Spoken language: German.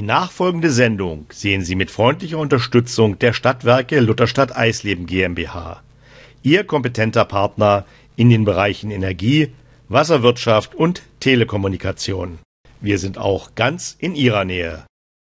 Die nachfolgende Sendung sehen Sie mit freundlicher Unterstützung der Stadtwerke Lutherstadt Eisleben GmbH. Ihr kompetenter Partner in den Bereichen Energie, Wasserwirtschaft und Telekommunikation. Wir sind auch ganz in Ihrer Nähe.